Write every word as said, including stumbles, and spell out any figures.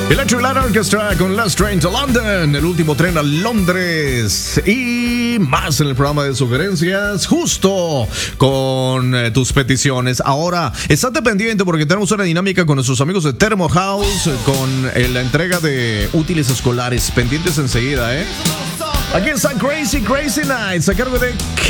Electric Light Orchestra con Last Train to London, el último tren a Londres. Y más en el programa de sugerencias, justo con eh, tus peticiones. Ahora, estate pendiente porque tenemos una dinámica con nuestros amigos de Thermo House, con eh, la entrega de útiles escolares. Pendientes enseguida, ¿eh? Aquí está Crazy Crazy Nights a cargo de